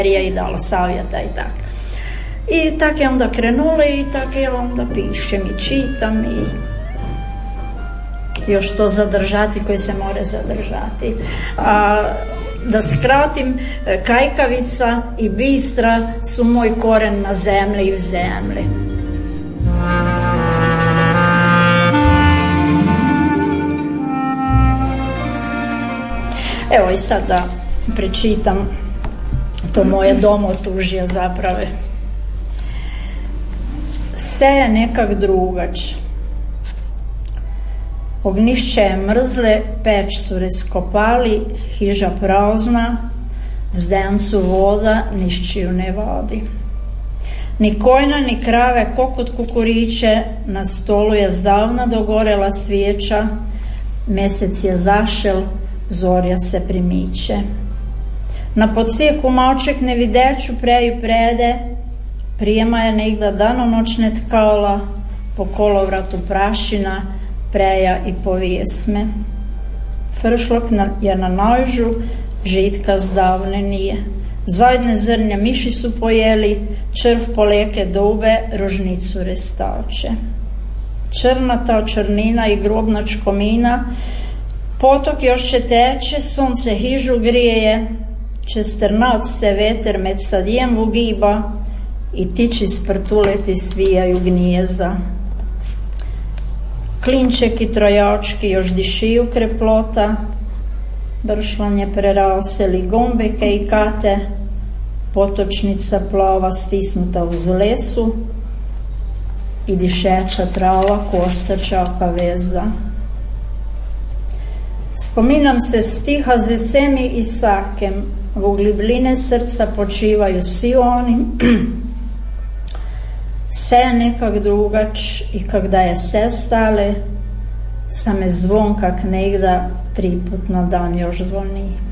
i dala savjeta i tako. I tako je onda krenula i tako je onda pišem i čitam i još to zadržati koji se more zadržati. A da skratim, kajkavica i Bistra su moj koren na zemlji i v zemlji. Evo i sad da prečitam to moje domotužje zapravo. Se je nekak drugač. Ognišće je mrzle, peč su razkopali, hiža prazna, v zdencu voda, niščiju ne vodi. Ni kojna, ni krave, kokot kukuriće, na stolu je zdavna dogorela svijeća, mesec je zašel, zorja se primiče. Na podsijeku malček nevideću preju prede, prijema je negda danonočne tkala, po kolovratu prašina, preja i povijesme. Fršlok je na nožu, žitka zdavne nije. Zajedne zrnja miši su pojeli, črv poleke dube, rožnicu restače. Črnata črnina i grobna čkomina, potok još će teče, sunce hižu grijeje, čez trnac se veter med sadjem ugiba i tiči sprtuleti svijaju gnijeza. Klinček i trojački još dišiju kreplota, bršlanje preraseli gombeke i kate, potočnica plava stisnuta uz lesu i dišeča trava kosca čaka vezda. Spominam se stiha z vsemi i sakem, v glibline srca počivaju svi oni, se je nekak drugač i kada je se stale, same zvon kak negda 3 put na dan još zvoni.